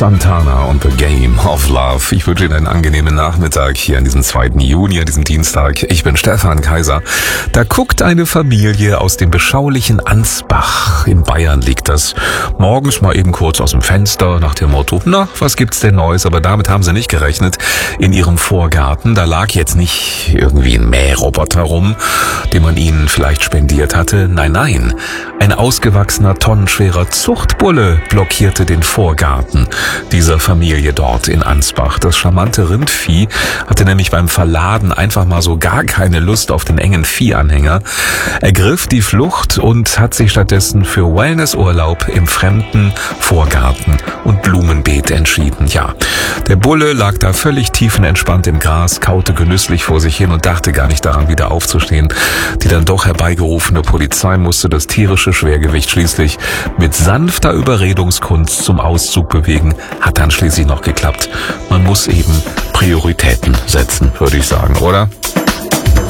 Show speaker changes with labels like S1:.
S1: Santana und The Game of Love. Ich wünsche Ihnen einen angenehmen Nachmittag hier an diesem 2. Juni, an diesem Dienstag. Ich bin Stefan Kaiser. Da guckt eine Familie aus dem beschaulichen Ansbach. In Bayern liegt das. Morgens mal eben kurz aus dem Fenster nach dem Motto, na, was gibt's denn Neues? Aber damit haben sie nicht gerechnet. In ihrem Vorgarten, da lag jetzt nicht irgendwie ein Mähroboter rum, den man ihnen vielleicht spendiert hatte. Nein, nein. Ein ausgewachsener, tonnenschwerer Zuchtbulle blockierte den Vorgarten dieser Familie dort in Ansbach. Das charmante Rindvieh hatte nämlich beim Verladen einfach mal so gar keine Lust auf den engen Viehanhänger, ergriff die Flucht und hat sich stattdessen für Wellnessurlaub im fremden Vorgarten und Blumenbeet entschieden. Ja, der Bulle lag da völlig tiefenentspannt im Gras, kaute genüsslich vor sich hin und dachte gar nicht daran, wieder aufzustehen. Die dann doch herbeigerufene Polizei musste das tierische Schwergewicht schließlich mit sanfter Überredungskunst zum Auszug bewegen. Hat dann schließlich noch geklappt. Man muss eben Prioritäten setzen, würde ich sagen, oder?